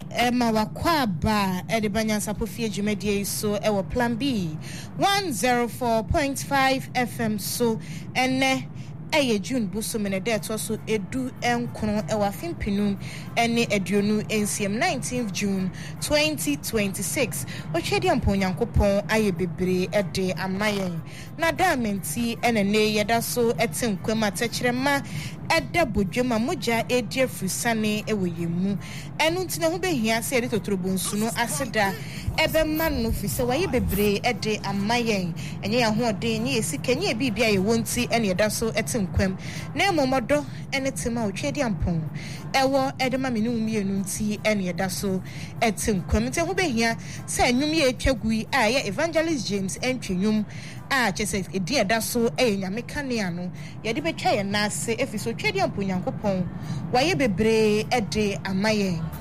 Emma Wakwaba Edibanya Sapofie Jumedie so ewo plan B 104.5 FM so ene eye June busumene de to so edu enkono ewa fimpinum ene eduonu ensiem 19th June 2026 ochedi amponyankopon aye bebre ede amayen na damenti ene ne yeda so etinkwem atachirema Edda bodwema moja edie frusane ewoyemu enu ntine ho behia se ede totorobonsu no aseda ebe manu fise waye bebre ede amayen enye ya ho ode enye esika enye bibia ye wonti ene eda so etinkwem na emomodo ene tema otwedi ampon ewo ede ma menu mienu nti ene eda so etinkwem nti ho behia se enwum ye twagui a ye Evangelist James entwenwum a chese edi eda so nyame kanea no ye de betwa ye na ase efiso twedi amponyankopon waye bebre ede amayen